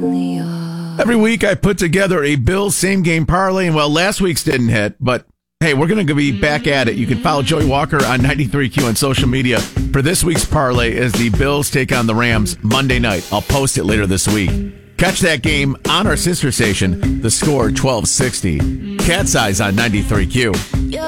Every week I put together a Bills same-game parlay, and, well, last week's didn't hit, but, hey, we're going to be back at it. You can follow Joey Walker on 93Q on social media for this week's parlay as the Bills take on the Rams Monday night. I'll post it later this week. Catch that game on our sister station, The Score 1260. Cat's Eyes on 93Q.